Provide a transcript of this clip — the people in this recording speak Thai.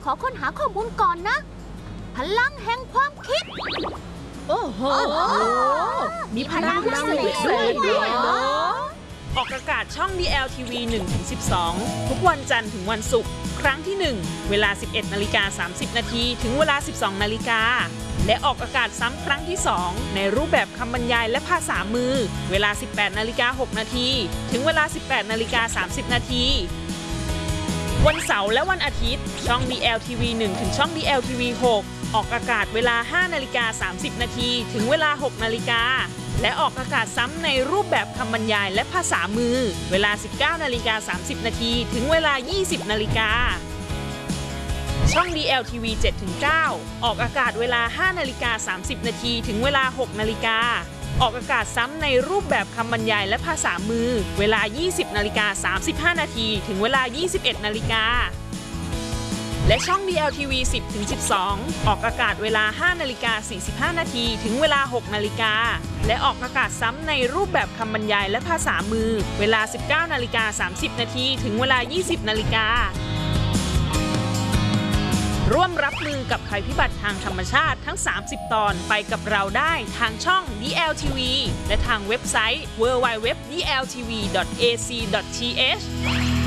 ขอค้นหาข้อมูลก่อนนะ พลังแห่งความคิดโอ้โหมีพลังพิเศษด้วยเหรอออกอากาศช่อง DLTV 1-12 ทุกวันจันทร์ถึงวันศุกร์ครั้งที่ 1 เวลา 11:30 นาทีถึงเวลา 12 นาฬิกาและออกอากาศซ้ำครั้งที่ 2 ในรูปแบบคำบรรยายและภาษามือเวลา 18:06 นาทีถึงเวลา 18:30 นาทีวันเสาร์และวันอาทิตย์ช่อง DLTV 1 ถึงช่อง DLTV 6 ออกอากาศเวลา 5:30 นาทีถึงเวลา 6 นาฬิกาและออกอากาศซ้ำในรูปแบบคำบรรยายและภาษามือเวลา 19:30 นาทีถึงเวลา 20 นาฬิกาช่อง DLTV 7-9 ออกอากาศเวลา 5:30 นาทีถึงเวลา 6 นาฬิกาออกอากาศซ้ำในรูปแบบคำบรรยายและภาษามือเวลา 20:35 นาทีถึงเวลา 21 นาฬิกาและช่อง DLTV 10-12 ออกอากาศเวลา 5:45 นาทีถึงเวลา 6 นาฬิกาและออกอากาศซ้ำในรูปแบบคำบรรยายและภาษามือเวลา 19:30 นาทีถึงเวลา 20 นาฬิการ่วมรับมือกับภัยพิบัติทางธรรมชาติทั้ง 30 ตอนไปกับเราได้ทางช่อง DLTV และทางเว็บไซต์ www.dltv.ac.th